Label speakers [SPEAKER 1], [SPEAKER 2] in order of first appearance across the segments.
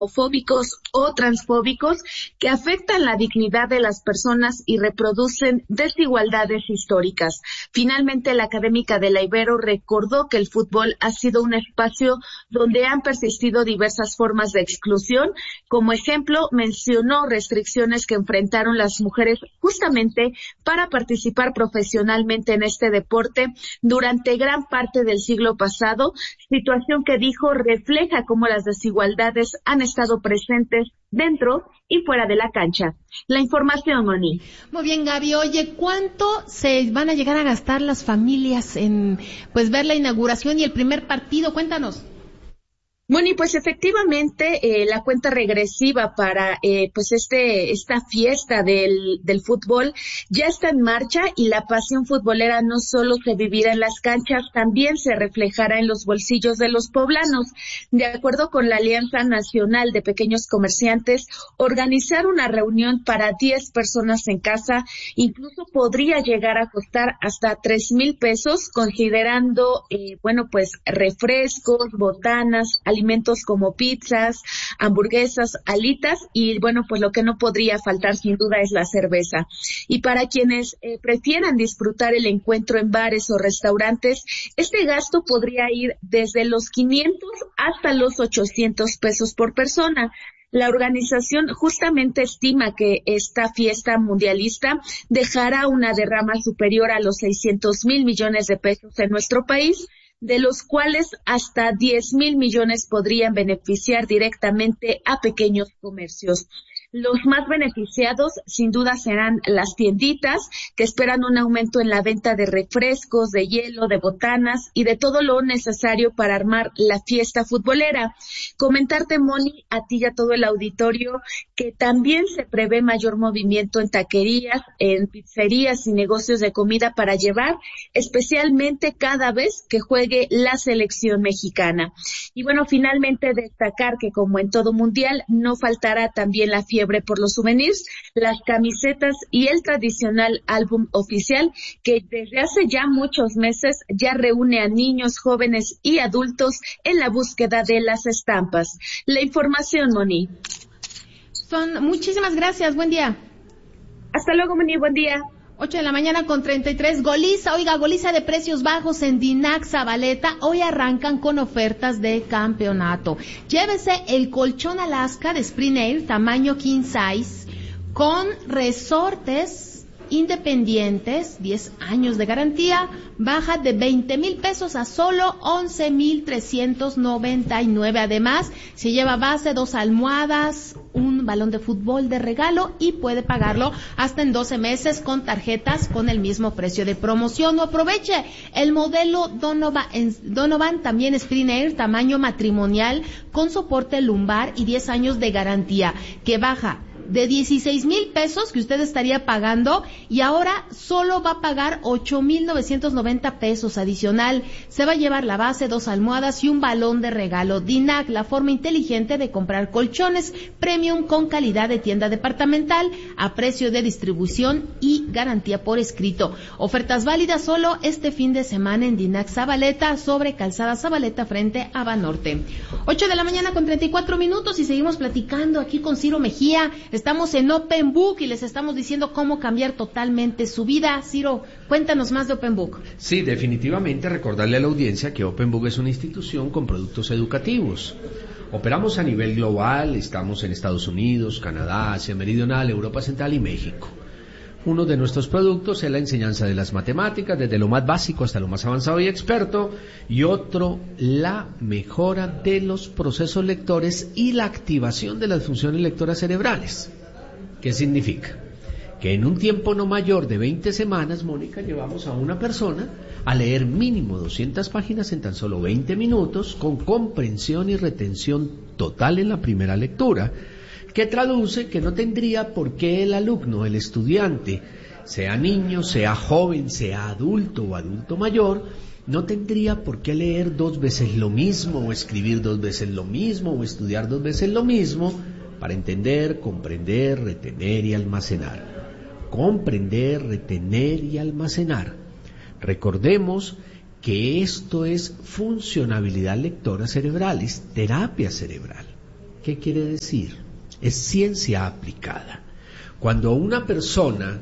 [SPEAKER 1] homofóbicos o transfóbicos que afectan la dignidad de las personas y reproducen desigualdades históricas. Finalmente, la académica de la Ibero recordó que el fútbol ha sido un espacio donde han persistido diversas formas de exclusión. Como ejemplo, mencionó restricciones que enfrentaron las mujeres justamente para participar profesionalmente en este deporte durante gran parte del siglo pasado, situación que dijo refleja cómo las desigualdades han estado presentes dentro y fuera de la cancha. La información, Moni.
[SPEAKER 2] Muy bien, Gaby. Oye, ¿cuánto se van a llegar a gastar las familias en ver la inauguración y el primer partido? Cuéntanos.
[SPEAKER 1] Moni, pues efectivamente la cuenta regresiva para esta fiesta del fútbol ya está en marcha y la pasión futbolera no solo se vivirá en las canchas, también se reflejará en los bolsillos de los poblanos. De acuerdo con la Alianza Nacional de Pequeños Comerciantes, organizar una reunión para 10 personas en casa incluso podría llegar a costar hasta 3,000 pesos, considerando refrescos, botanas, alimentos como pizzas, hamburguesas, alitas y lo que no podría faltar sin duda es la cerveza. Y para quienes prefieran disfrutar el encuentro en bares o restaurantes, este gasto podría ir desde los 500 hasta los 800 pesos por persona. La organización justamente estima que esta fiesta mundialista dejará una derrama superior a los 600,000 millones de pesos en nuestro país, de los cuales hasta 10,000 millones podrían beneficiar directamente a pequeños comercios. Los más beneficiados sin duda serán las tienditas, que esperan un aumento en la venta de refrescos, de hielo, de botanas y de todo lo necesario para armar la fiesta futbolera. Comentarte, Moni, a ti y a todo el auditorio, que también se prevé mayor movimiento en taquerías, en pizzerías y negocios de comida para llevar, especialmente cada vez que juegue la selección mexicana. Y finalmente destacar que como en todo mundial, no faltará también la fiebre por los souvenirs, las camisetas y el tradicional álbum oficial que desde hace ya muchos meses ya reúne a niños, jóvenes y adultos en la búsqueda de las estampas. La información, Moni.
[SPEAKER 2] Muchísimas gracias, buen día.
[SPEAKER 1] Hasta luego, Moni, buen día.
[SPEAKER 2] 8:33, Goliza de precios bajos en Dinac Zabaleta, hoy arrancan con ofertas de campeonato. Llévese el colchón Alaska de Spring Air, tamaño king size, con resortes independientes, 10 años de garantía, baja de 20,000 pesos a solo 11,399. Además, se lleva base, 2 almohadas, un balón de fútbol de regalo y puede pagarlo hasta en 12 meses con tarjetas con el mismo precio de promoción. O aproveche el modelo Donovan, también Spring Air, tamaño matrimonial, con soporte lumbar y 10 años de garantía, que baja de 16,000 pesos que usted estaría pagando y ahora solo va a pagar 8,990 pesos adicional. Se va a llevar la base, 2 almohadas y un balón de regalo. Dinac, la forma inteligente de comprar colchones premium con calidad de tienda departamental a precio de distribución y garantía por escrito. Ofertas válidas solo este fin de semana en Dinac Zabaleta, sobre Calzada Zabaleta frente a Banorte. 8:34 y seguimos platicando aquí con Ciro Mejía. Estamos en Open Book y les estamos diciendo cómo cambiar totalmente su vida. Ciro, cuéntanos más de Open Book.
[SPEAKER 3] Sí, definitivamente recordarle a la audiencia que Open Book es una institución con productos educativos. Operamos a nivel global, estamos en Estados Unidos, Canadá, Asia Meridional, Europa Central y México. Uno de nuestros productos es la enseñanza de las matemáticas, desde lo más básico hasta lo más avanzado y experto, y otro, la mejora de los procesos lectores y la activación de las funciones lectoras cerebrales. ¿Qué significa? Que en un tiempo no mayor de 20 semanas, Mónica, llevamos a una persona a leer mínimo 200 páginas en tan solo 20 minutos, con comprensión y retención total en la primera lectura, que traduce que no tendría por qué el alumno, el estudiante, sea niño, sea joven, sea adulto o adulto mayor, no tendría por qué leer 2 veces lo mismo, o escribir 2 veces lo mismo, o estudiar 2 veces lo mismo, para entender, comprender, retener y almacenar. Comprender, retener y almacenar. Recordemos que esto es funcionabilidad lectora cerebral, es terapia cerebral. ¿Qué quiere decir? Es ciencia aplicada. Cuando una persona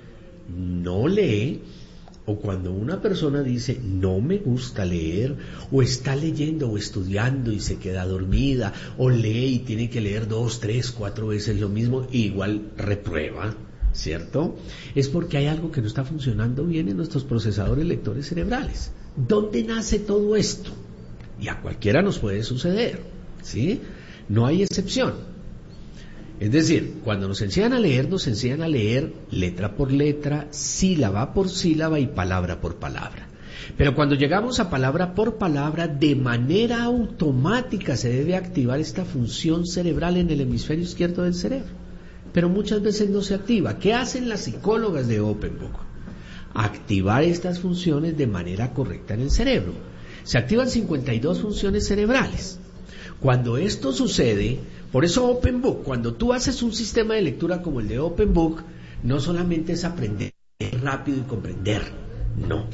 [SPEAKER 3] no lee, o cuando una persona dice no me gusta leer, o está leyendo o estudiando y se queda dormida, o lee y tiene que leer 2, 3, 4 veces lo mismo, igual reprueba, ¿cierto? Es porque hay algo que no está funcionando bien en nuestros procesadores lectores cerebrales. ¿Dónde nace todo esto? Y a cualquiera nos puede suceder, ¿sí? No hay excepción. Es decir, cuando nos enseñan a leer letra por letra, sílaba por sílaba y palabra por palabra. Pero cuando llegamos a palabra por palabra, de manera automática se debe activar esta función cerebral en el hemisferio izquierdo del cerebro. Pero muchas veces no se activa. ¿Qué hacen las psicólogas de Open Book? Activar estas funciones de manera correcta en el cerebro. Se activan 52 funciones cerebrales. Cuando esto sucede, por eso Open Book, cuando tú haces un sistema de lectura como el de Open Book, no solamente es aprender rápido y comprender, no.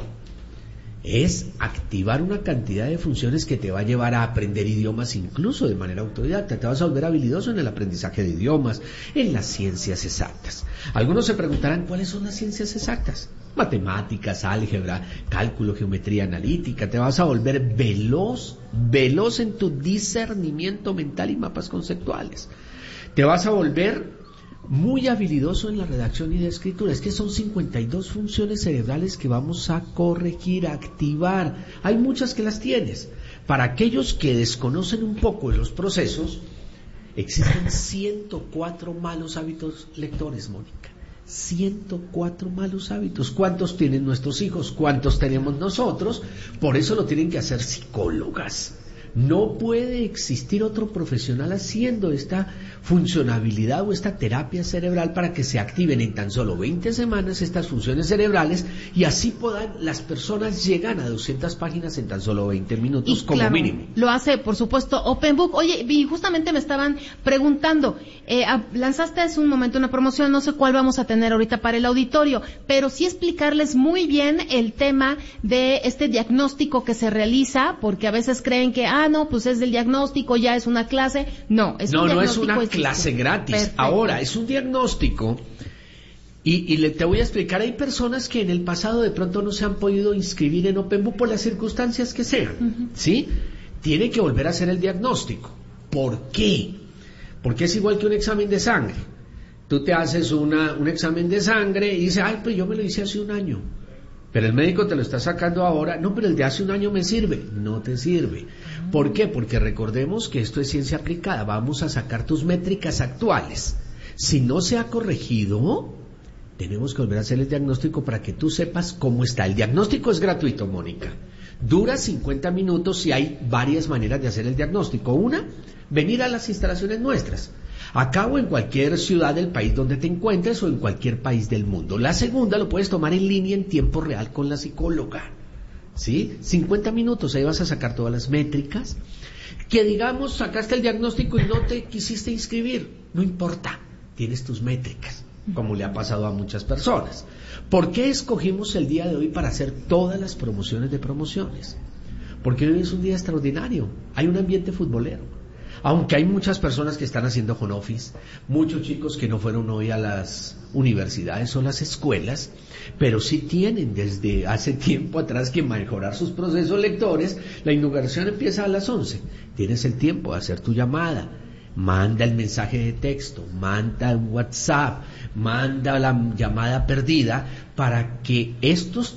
[SPEAKER 3] Es activar una cantidad de funciones que te va a llevar a aprender idiomas incluso de manera autodidacta. Te vas a volver habilidoso en el aprendizaje de idiomas, en las ciencias exactas. Algunos se preguntarán, ¿cuáles son las ciencias exactas? Matemáticas, álgebra, cálculo, geometría analítica. Te vas a volver veloz en tu discernimiento mental y mapas conceptuales. Te vas a volver muy habilidoso en la redacción y la escritura. Es que son 52 funciones cerebrales que vamos a corregir, a activar. Hay muchas que las tienes. Para aquellos que desconocen un poco de los procesos, existen 104 malos hábitos lectores, Mónica. 104 malos hábitos. ¿Cuántos tienen nuestros hijos? ¿Cuántos tenemos nosotros? Por eso lo tienen que hacer psicólogas. No puede existir otro profesional haciendo esta funcionabilidad o esta terapia cerebral para que se activen en tan solo 20 semanas estas funciones cerebrales y así puedan las personas llegar a 200 páginas en tan solo 20 minutos y como claro, mínimo.
[SPEAKER 2] Lo hace, por supuesto, Open Book. Oye, y justamente me estaban preguntando, lanzaste hace un momento una promoción, no sé cuál vamos a tener ahorita para el auditorio, pero sí explicarles muy bien el tema de este diagnóstico que se realiza, porque a veces creen que, no, pues es del diagnóstico, ya es una clase. No, es un diagnóstico. No es una
[SPEAKER 3] clase gratis.
[SPEAKER 2] Perfecto.
[SPEAKER 3] Ahora, es un diagnóstico y te voy a explicar, hay personas que en el pasado de pronto no se han podido inscribir en Open Book por las circunstancias que sean, ¿sí? Tiene que volver a hacer el diagnóstico. ¿Por qué? Porque es igual que un examen de sangre. Tú te haces un examen de sangre y dices, pues yo me lo hice hace un año. Pero el médico te lo está sacando ahora. No, pero el de hace un año me sirve. No te sirve. ¿Por qué? Porque recordemos que esto es ciencia aplicada. Vamos a sacar tus métricas actuales. Si no se ha corregido, tenemos que volver a hacer el diagnóstico para que tú sepas cómo está. El diagnóstico es gratuito, Mónica. Dura 50 minutos y hay varias maneras de hacer el diagnóstico. Una, venir a las instalaciones nuestras. Acá o en cualquier ciudad del país donde te encuentres o en cualquier país del mundo. La segunda lo puedes tomar en línea en tiempo real con la psicóloga, ¿sí? 50 minutos, ahí vas a sacar todas las métricas. Que digamos, sacaste el diagnóstico y no te quisiste inscribir, no importa, tienes tus métricas, como le ha pasado a muchas personas. ¿Por qué escogimos el día de hoy para hacer todas las promociones de promociones? Porque hoy es un día extraordinario, hay un ambiente futbolero. Aunque hay muchas personas que están haciendo home office, muchos chicos que no fueron hoy a las universidades o las escuelas, pero sí tienen desde hace tiempo atrás que mejorar sus procesos lectores. La inauguración empieza a las 11. Tienes el tiempo de hacer tu llamada. Manda el mensaje de texto, manda un WhatsApp, manda la llamada perdida para que estos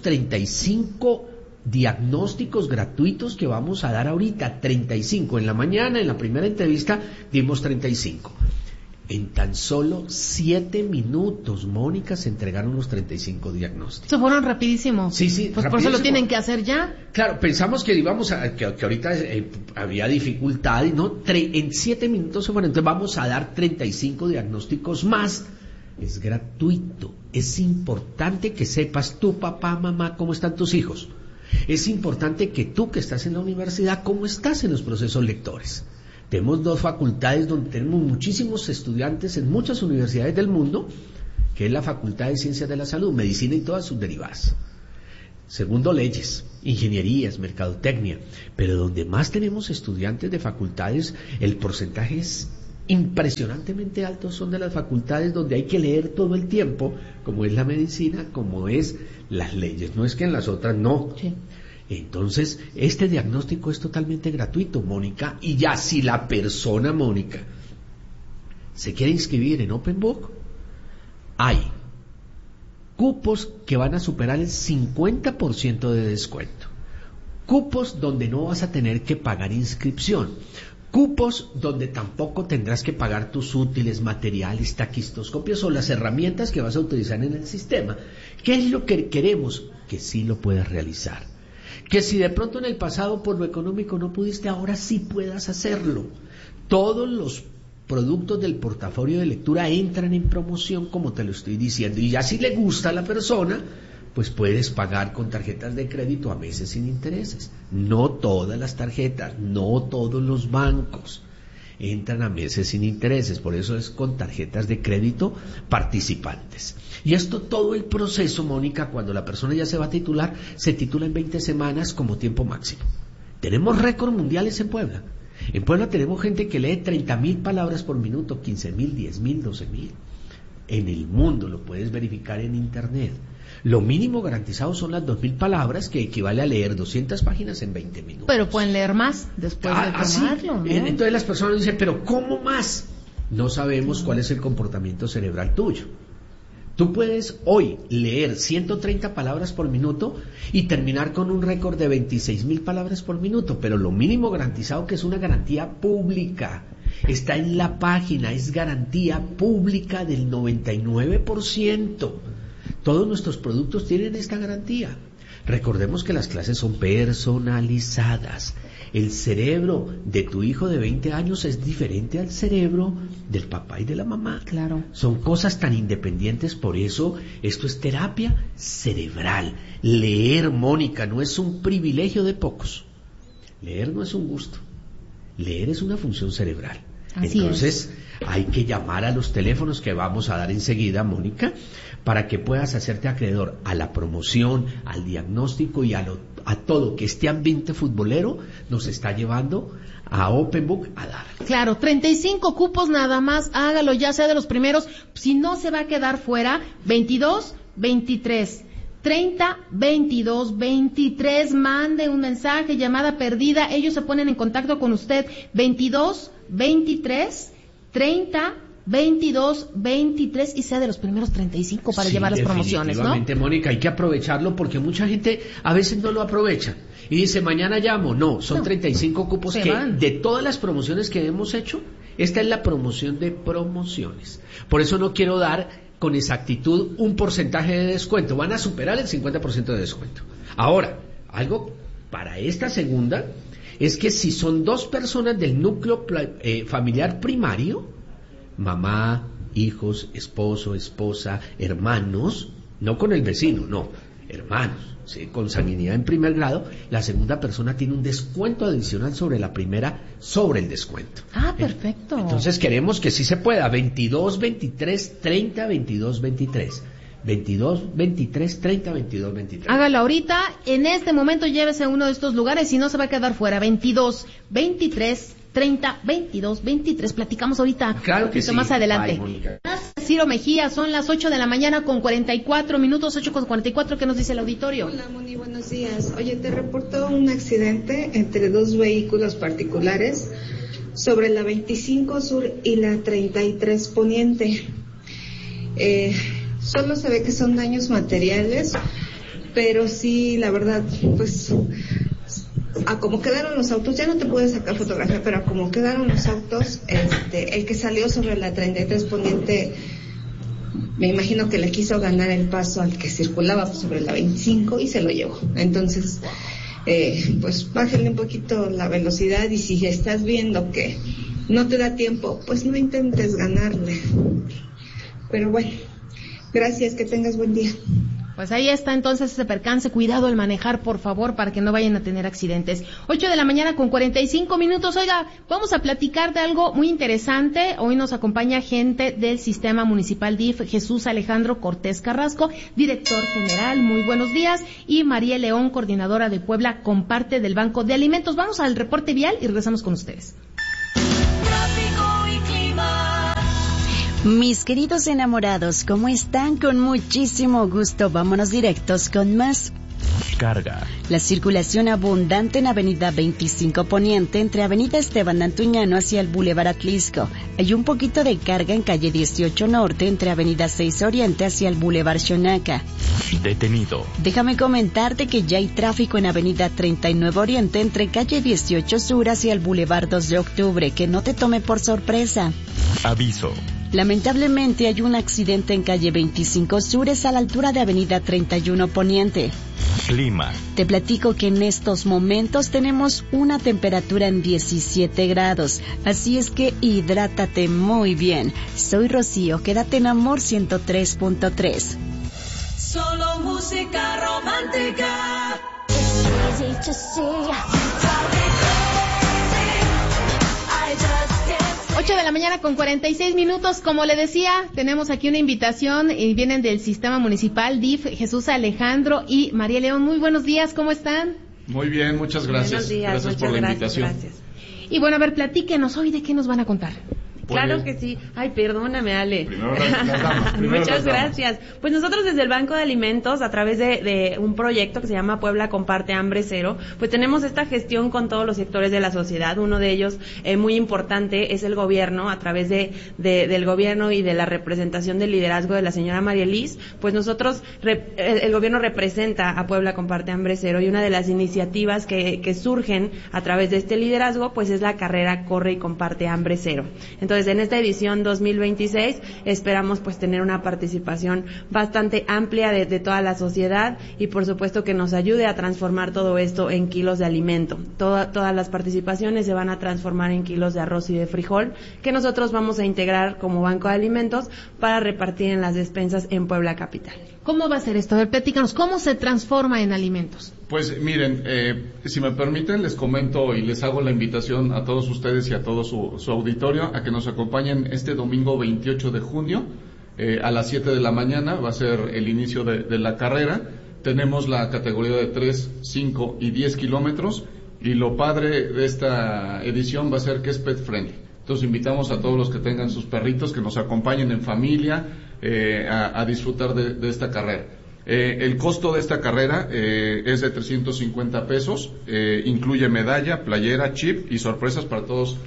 [SPEAKER 3] 35 diagnósticos gratuitos que vamos a dar ahorita, 35 en la mañana, en la primera entrevista dimos 35. En tan solo 7 minutos, Mónica, se entregaron los 35 diagnósticos.
[SPEAKER 2] Se fueron rapidísimo.
[SPEAKER 3] Sí,
[SPEAKER 2] pues
[SPEAKER 3] rapidísimo.
[SPEAKER 2] Por eso lo tienen que hacer ya.
[SPEAKER 3] Claro, pensamos que íbamos que ahorita había dificultad, ¿no? En 7 minutos se fueron. Entonces vamos a dar 35 diagnósticos más. Es gratuito. Es importante que sepas tú, papá, mamá, cómo están tus hijos. Es importante que tú que estás en la universidad, ¿cómo estás en los procesos lectores? Tenemos 2 facultades donde tenemos muchísimos estudiantes en muchas universidades del mundo, que es la Facultad de Ciencias de la Salud, Medicina y todas sus derivadas. Segundo, leyes, ingenierías, mercadotecnia. Pero donde más tenemos estudiantes de facultades, el porcentaje es impresionantemente altos son de las facultades donde hay que leer todo el tiempo, como es la medicina, como es las leyes. No es que en las otras no.
[SPEAKER 2] Sí.
[SPEAKER 3] Entonces, este diagnóstico es totalmente gratuito, Mónica, y ya si la persona, Mónica, se quiere inscribir en Open Book, hay cupos que van a superar el 50% de descuento, cupos donde no vas a tener que pagar inscripción, cupos donde tampoco tendrás que pagar tus útiles, materiales, taquistoscopios o las herramientas que vas a utilizar en el sistema. ¿Qué es lo que queremos? Que sí lo puedas realizar. Que si de pronto en el pasado por lo económico no pudiste, ahora sí puedas hacerlo. Todos los productos del portafolio de lectura entran en promoción, como te lo estoy diciendo, y ya si le gusta a la persona, pues puedes pagar con tarjetas de crédito a meses sin intereses. No todas las tarjetas, no todos los bancos entran a meses sin intereses, por eso es con tarjetas de crédito participantes. Y esto, todo el proceso, Mónica, cuando la persona ya se va a titular, se titula en 20 semanas como tiempo máximo. Tenemos récord mundiales en Puebla. En Puebla tenemos gente que lee 30.000 palabras por minuto, 15.000, 10.000, 12.000. En el mundo lo puedes verificar en internet. Lo mínimo garantizado son las 2.000 palabras, que equivale a leer 200 páginas en 20 minutos.
[SPEAKER 2] Pero pueden leer más después de tomarlo, ¿no?
[SPEAKER 3] Entonces las personas dicen, pero ¿cómo más? No sabemos cuál es el comportamiento cerebral tuyo. Tú puedes hoy leer 130 palabras por minuto y terminar con un récord de 26.000 palabras por minuto, pero lo mínimo garantizado, que es una garantía pública, está en la página, es garantía pública del 99%. Todos nuestros productos tienen esta garantía. Recordemos que las clases son personalizadas. El cerebro de tu hijo de 20 años es diferente al cerebro del papá y de la mamá.
[SPEAKER 2] Claro.
[SPEAKER 3] Son cosas tan independientes, por eso esto es terapia cerebral. Leer, Mónica, no es un privilegio de pocos. Leer no es un gusto. Leer es una función cerebral. Entonces, hay que llamar a los teléfonos que vamos a dar enseguida, Mónica, para que puedas hacerte acreedor a la promoción, al diagnóstico y a todo que este ambiente futbolero nos está llevando a Open Book a dar.
[SPEAKER 2] Claro, 35 cupos nada más, hágalo, ya sea de los primeros, si no se va a quedar fuera. 22, 23, 30, 22, 23, mande un mensaje, llamada perdida, ellos se ponen en contacto con usted. 22, 23, 30, 22, 23 y sea de los primeros 35 para llevar las promociones, ¿no?
[SPEAKER 3] Definitivamente, Mónica, hay que aprovecharlo porque mucha gente a veces no lo aprovecha y dice, mañana llamo. No, son 35 cupos que van. De todas las promociones que hemos hecho, esta es la promoción de promociones. Por eso no quiero dar con exactitud un porcentaje de descuento, van a superar el 50% de descuento. Ahora, algo para esta segunda es que si son dos personas del núcleo familiar primario, mamá, hijos, esposo, esposa, hermanos, no con el vecino, no, hermanos, ¿sí? Con sanguinidad en primer grado, la segunda persona tiene un descuento adicional sobre la primera, sobre el descuento.
[SPEAKER 2] Ah, perfecto.
[SPEAKER 3] Entonces queremos que sí se pueda, 22, 23, 30, 22, 23. 22, 23, 30, 22, 23.
[SPEAKER 2] Hágalo ahorita, en este momento llévese a uno de estos lugares y no se va a quedar fuera. 22, 23, 30, 22, 23. Platicamos ahorita.
[SPEAKER 3] Claro que sí.
[SPEAKER 2] Más adelante. Ciro Mejía, son las 8 de la mañana con 44 minutos, 8 con 44. ¿Qué nos dice el auditorio?
[SPEAKER 4] Hola, Moni, buenos días. Oye, te reportó un accidente entre dos vehículos particulares sobre la 25 Sur y la 33 Poniente. Solo se ve que son daños materiales, pero sí, la verdad, pues, a como quedaron los autos, ya no te puedes sacar fotografía, pero a como quedaron los autos, el que salió sobre la 33 Poniente, me imagino que le quiso ganar el paso al que circulaba sobre la 25 y se lo llevó. Entonces, pues, bájale un poquito la velocidad y si estás viendo que no te da tiempo, pues no intentes ganarle. Pero bueno. Gracias, que tengas buen día.
[SPEAKER 2] Pues ahí está entonces ese percance, cuidado al manejar, por favor, para que no vayan a tener accidentes. 8 de la mañana con 45 minutos. Oiga, vamos a platicar de algo muy interesante. Hoy nos acompaña gente del Sistema Municipal DIF, Jesús Alejandro Cortés Carrasco, director general, muy buenos días, y María León, coordinadora de Puebla, comparte del Banco de Alimentos. Vamos al reporte vial y regresamos con ustedes.
[SPEAKER 5] Tráfico y clima. Mis queridos enamorados, ¿cómo están? Con muchísimo gusto, vámonos directos con más.
[SPEAKER 6] Carga.
[SPEAKER 5] La circulación abundante en Avenida 25 Poniente entre Avenida Esteban Antuñano hacia el Boulevard Atlisco. Hay un poquito de carga en calle 18 Norte entre Avenida 6 Oriente hacia el Boulevard Xonaca.
[SPEAKER 6] Detenido.
[SPEAKER 5] Déjame comentarte que ya hay tráfico en Avenida 39 Oriente entre calle 18 Sur hacia el Boulevard 2 de Octubre. Que no te tome por sorpresa.
[SPEAKER 6] Aviso.
[SPEAKER 5] Lamentablemente hay un accidente en calle 25 Sur, a la altura de Avenida 31 Poniente.
[SPEAKER 6] Clima.
[SPEAKER 5] Te platico que en estos momentos tenemos una temperatura en 17 grados, así es que hidrátate muy bien. Soy Rocío, quédate en Amor 103.3.
[SPEAKER 7] Solo música romántica.
[SPEAKER 2] 8 de la mañana con 46 minutos. Como le decía, tenemos aquí una invitación y vienen del Sistema Municipal DIF, Jesús Alejandro y María León. Muy buenos días, ¿cómo están?
[SPEAKER 8] Muy bien, muchas gracias.
[SPEAKER 4] Buenos días,
[SPEAKER 8] gracias por la invitación.
[SPEAKER 4] Gracias.
[SPEAKER 2] Y bueno, a ver, platíquenos hoy de qué nos van a contar.
[SPEAKER 9] Claro que sí. Ay, perdóname, Ale.
[SPEAKER 8] Primero las damas.
[SPEAKER 9] Muchas gracias. Pues nosotros desde el Banco de Alimentos, a través de un proyecto que se llama Puebla Comparte Hambre Cero, pues tenemos esta gestión con todos los sectores de la sociedad. Uno de ellos, muy importante, es el gobierno, a través del gobierno y de la representación del liderazgo de la señora María Liz. Pues nosotros, el gobierno representa a Puebla Comparte Hambre Cero, y una de las iniciativas que surgen a través de este liderazgo, pues es la carrera Corre y Comparte Hambre Cero. Entonces, en esta edición 2026 esperamos pues tener una participación bastante amplia de toda la sociedad, y por supuesto que nos ayude a transformar todo esto en kilos de alimento. Todas las participaciones se van a transformar en kilos de arroz y de frijol, que nosotros vamos a integrar como Banco de Alimentos para repartir en las despensas en Puebla Capital.
[SPEAKER 2] ¿Cómo va a ser esto? A ver, platícanos, ¿cómo se transforma en alimentos?
[SPEAKER 8] Pues miren, si me permiten, les comento y les hago la invitación a todos ustedes y a todo su auditorio a que nos acompañen este domingo 28 de junio a las 7 de la mañana. Va a ser el inicio de la carrera. Tenemos la categoría de 3, 5 y 10 kilómetros, y lo padre de esta edición va a ser que es pet friendly. Entonces invitamos a todos los que tengan sus perritos que nos acompañen en familia a disfrutar de esta carrera. El costo de esta carrera es de 350 pesos, incluye medalla, playera, chip y sorpresas para todos,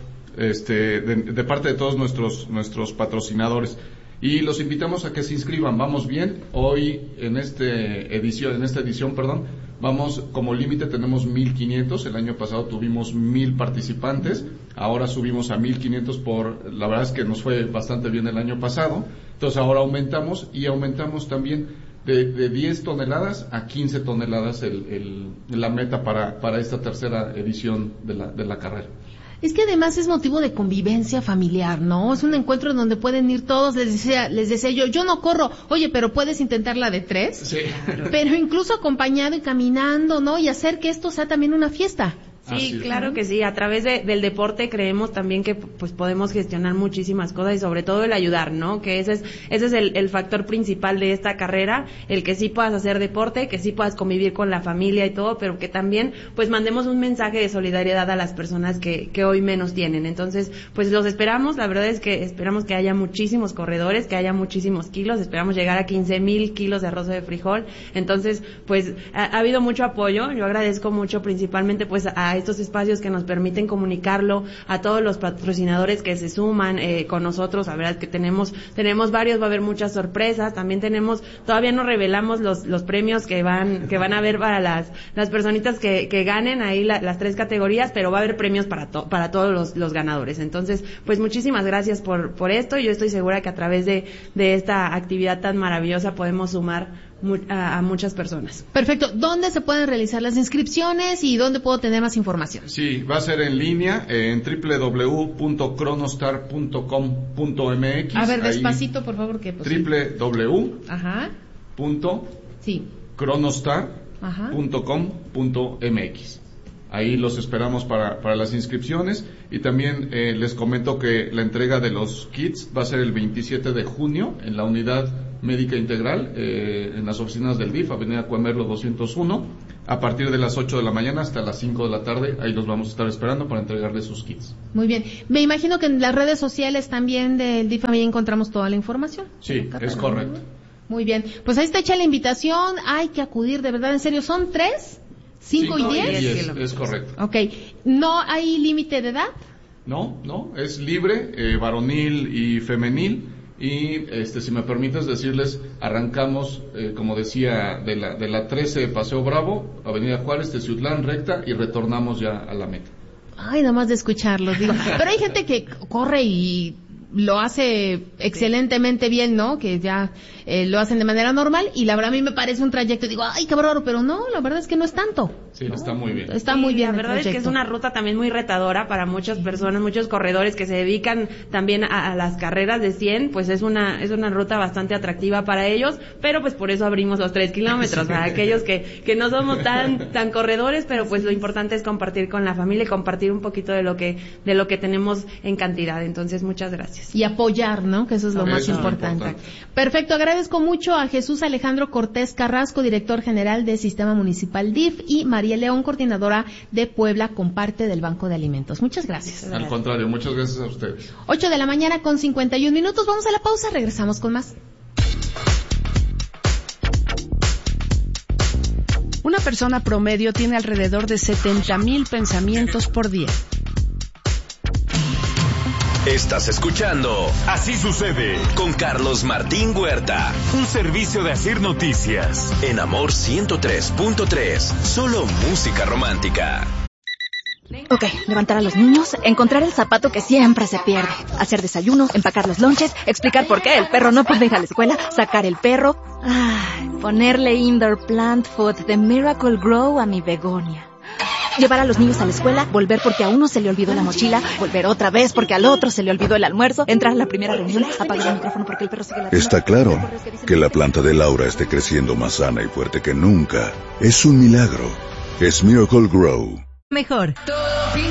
[SPEAKER 8] de parte de todos nuestros patrocinadores. Y los invitamos a que se inscriban. Vamos bien, hoy en esta edición, vamos como límite, tenemos 1,500, el año pasado tuvimos 1,000 participantes, ahora subimos a 1,500 la verdad es que nos fue bastante bien el año pasado, entonces ahora aumentamos también de 10 toneladas a 15 toneladas la meta para esta tercera edición de la carrera.
[SPEAKER 2] Es que además es motivo de convivencia familiar, ¿no? Es un encuentro donde pueden ir todos. Les decía yo no corro. Oye, pero puedes intentar la de 3.
[SPEAKER 8] Sí.
[SPEAKER 2] Pero incluso acompañado y caminando, ¿no? Y hacer que esto sea también una fiesta.
[SPEAKER 9] Sí, claro que sí. A través del deporte creemos también que pues podemos gestionar muchísimas cosas, y sobre todo el ayudar, ¿no? Que ese es el factor principal de esta carrera, el que sí puedas hacer deporte, que sí puedas convivir con la familia y todo, pero que también pues mandemos un mensaje de solidaridad a las personas que hoy menos tienen. Entonces, pues los esperamos. La verdad es que esperamos que haya muchísimos corredores, que haya muchísimos kilos. Esperamos llegar a 15,000 kilos de arroz de frijol. Entonces, pues ha habido mucho apoyo. Yo agradezco mucho principalmente pues a estos espacios que nos permiten comunicarlo, a todos los patrocinadores que se suman con nosotros. La verdad es que tenemos varios, va a haber muchas sorpresas. También todavía no revelamos los premios que van a haber para las personitas que ganen ahí las 3 categorías, pero va a haber premios para todos los ganadores. Entonces, pues muchísimas gracias por esto. Yo estoy segura que a través de esta actividad tan maravillosa podemos sumar a muchas personas.
[SPEAKER 2] Perfecto. ¿Dónde se pueden realizar las inscripciones y dónde puedo tener más información?
[SPEAKER 8] Sí, va a ser en línea en www.cronostar.com.mx.
[SPEAKER 2] A ver, despacito, por favor, que
[SPEAKER 8] www.cronostar.com.mx. Ahí los esperamos para las inscripciones, y también les comento que la entrega de los kits va a ser el 27 de junio en la unidad médica integral, en las oficinas del DIF, Avenida Cuemerlo 201. a partir de las 8 de la mañana hasta las 5 de la tarde. Ahí los vamos a estar esperando para entregarles sus kits.
[SPEAKER 2] Muy bien. Me imagino que en las redes sociales también del DIF ahí encontramos toda la información.
[SPEAKER 8] Sí, es correcto.
[SPEAKER 2] Muy bien. Pues ahí está hecha la invitación. Hay que acudir, de verdad, en serio. ¿Son 3? 5 y 10.
[SPEAKER 8] Es correcto.
[SPEAKER 2] Ok. ¿No hay límite de edad?
[SPEAKER 8] No, es libre, varonil y femenil. Y si me permites decirles, arrancamos, como decía, de la 13 Paseo Bravo, Avenida Juárez, Teciutlán, recta, y retornamos ya a la meta.
[SPEAKER 2] Ay, nada más de escucharlos, digo. Pero hay gente que corre y lo hace excelentemente bien, ¿no? Que ya lo hacen de manera normal, y la verdad a mí me parece un trayecto, digo, ay, qué bárbaro, pero no, la verdad es que no es tanto.
[SPEAKER 8] Sí, está muy bien.
[SPEAKER 2] Está muy bien.
[SPEAKER 9] La verdad es que es una ruta también muy retadora para muchas personas, muchos corredores que se dedican también a las carreras de 100, pues es una ruta bastante atractiva para ellos, pero pues por eso abrimos los 3 kilómetros, para aquellos que no somos tan corredores, pero pues lo importante es compartir con la familia y compartir un poquito de lo que tenemos en cantidad. Entonces, muchas gracias.
[SPEAKER 2] Y apoyar, ¿no? Que eso es lo más importante. Perfecto, agradezco mucho a Jesús Alejandro Cortés Carrasco, director general del Sistema Municipal DIF, y María León, coordinadora de Puebla, Comparte del Banco de Alimentos. Muchas gracias.
[SPEAKER 8] Al contrario, muchas gracias a ustedes.
[SPEAKER 2] 8 de la mañana con 51 minutos. Vamos a la pausa, regresamos con más.
[SPEAKER 10] Una persona promedio tiene alrededor de 70,000 pensamientos por día.
[SPEAKER 11] Estás escuchando
[SPEAKER 6] Así sucede
[SPEAKER 11] con Carlos Martín Huerta.
[SPEAKER 6] Un servicio de Asir Noticias.
[SPEAKER 11] En Amor 103.3. Solo música romántica.
[SPEAKER 12] Ok, levantar a los niños, encontrar el zapato que siempre se pierde, hacer desayuno, empacar los lonches, explicar por qué el perro no puede ir a la escuela, sacar el perro, ponerle indoor plant food de Miracle Grow a mi begonia. Llevar a los niños a la escuela, volver porque a uno se le olvidó la mochila, volver otra vez porque al otro se le olvidó el almuerzo, entrar a la primera reunión, apagar el micrófono porque el perro sigue la...
[SPEAKER 13] Está claro que la planta de Laura esté creciendo más sana y fuerte que nunca. Es un milagro. Es Miracle Grow.
[SPEAKER 14] Mejor.